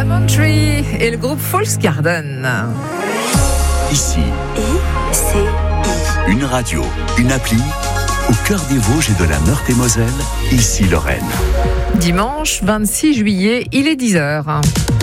Lemon Tree et le groupe False Garden. Ici, une radio, une appli, au cœur des Vosges et de la Meurthe-et-Moselle, ici Lorraine. Dimanche 26 juillet, il est 10h.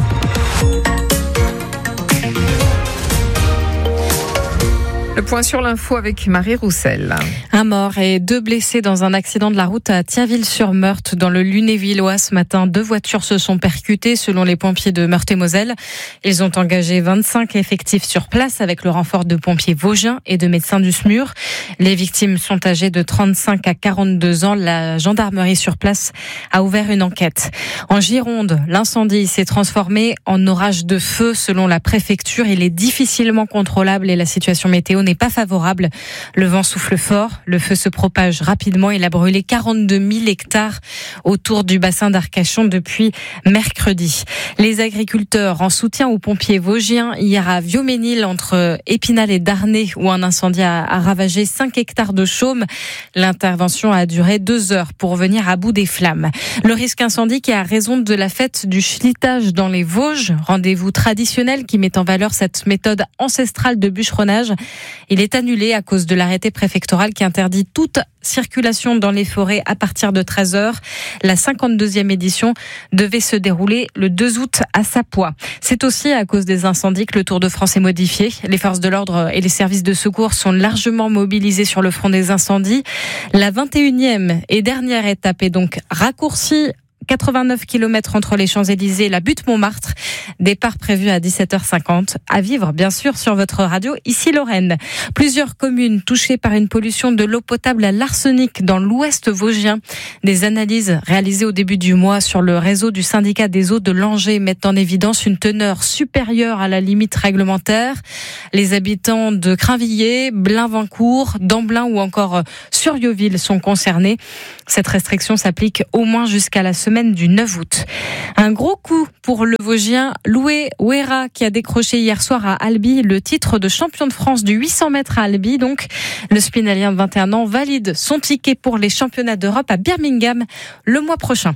Le point sur l'info avec Marie Roussel. Un mort et 2 blessés dans un accident de la route à Thionville-sur-Meurthe dans le Lunévillois. Ce matin, 2 voitures se sont percutées selon les pompiers de Meurthe-et-Moselle. Ils ont engagé 25 effectifs sur place avec le renfort de pompiers vosgiens et de médecins du SMUR. Les victimes sont âgées de 35 à 42 ans. La gendarmerie sur place a ouvert une enquête. En Gironde, l'incendie s'est transformé en orage de feu selon la préfecture. Il est difficilement contrôlable et la situation météo n'est pas favorable. Le vent souffle fort, le feu se propage rapidement. Il a brûlé 42 000 hectares autour du bassin d'Arcachon depuis mercredi. Les agriculteurs en soutien aux pompiers vosgiens hier à Viauménil entre Épinal et Darney où un incendie a ravagé 5 hectares de chaume. L'intervention a duré 2 heures pour venir à bout des flammes. Le risque incendie qui a raison de la fête du schlitage dans les Vosges, rendez-vous traditionnel qui met en valeur cette méthode ancestrale de bûcheronnage. Il est annulé à cause de l'arrêté préfectoral qui interdit toute circulation dans les forêts à partir de 13h. La 52e édition devait se dérouler le 2 août à Sapois. C'est aussi à cause des incendies que le Tour de France est modifié. Les forces de l'ordre et les services de secours sont largement mobilisés sur le front des incendies. La 21e et dernière étape est donc raccourcie. 89 km entre les Champs-Élysées et la butte Montmartre. Départ prévu à 17h50. À vivre, bien sûr, sur votre radio, ici Lorraine. Plusieurs communes touchées par une pollution de l'eau potable à l'arsenic dans l'ouest vosgien. Des analyses réalisées au début du mois sur le réseau du syndicat des eaux de Langeais mettent en évidence une teneur supérieure à la limite réglementaire. Les habitants de Crainvilliers, Blainvancourt, d'Amblin ou encore Surrioville sont concernés. Cette restriction s'applique au moins jusqu'à la semaine du 9 août. Un gros coup pour le Vosgien Loué Ouera qui a décroché hier soir à Albi le titre de champion de France du 800 mètres à Albi. Donc, le spinalien de 21 ans valide son ticket pour les championnats d'Europe à Birmingham le mois prochain.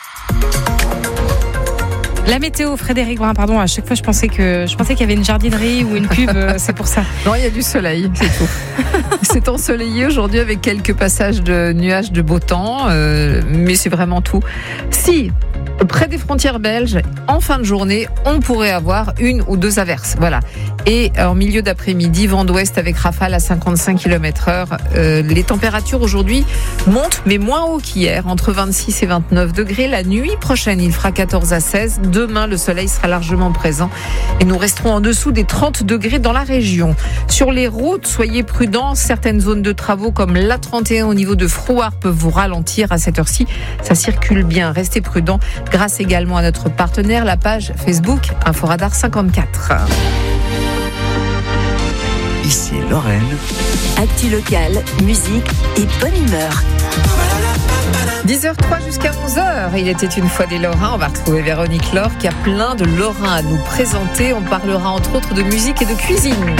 La météo, Frédéric Brun, pardon, à chaque fois je pensais qu'il y avait une jardinerie ou une pub, c'est pour ça. Non, il y a du soleil, c'est tout. C'est ensoleillé aujourd'hui avec quelques passages de nuages de beau temps, mais c'est vraiment tout. Si, près des frontières belges, en fin de journée, on pourrait avoir 1 ou 2 averses. Voilà. Et en milieu d'après-midi, vent d'ouest avec rafale à 55 km/h. Les températures aujourd'hui montent, mais moins haut qu'hier, entre 26 et 29 degrés. La nuit prochaine, il fera 14 à 16. Demain, le soleil sera largement présent et nous resterons en dessous des 30 degrés dans la région. Sur les routes, soyez prudents. Certaines zones de travaux comme l'A31 au niveau de Frouard peuvent vous ralentir à cette heure-ci. Ça circule bien. Restez prudents. Grâce également à notre partenaire, la page Facebook Inforadar 54. Ici Lorraine. Actu locale, musique et bonne humeur. 10h03 jusqu'à 11h. Il était une fois des Lorrains. On va retrouver Véronique Laure qui a plein de Lorrains à nous présenter. On parlera entre autres de musique et de cuisine.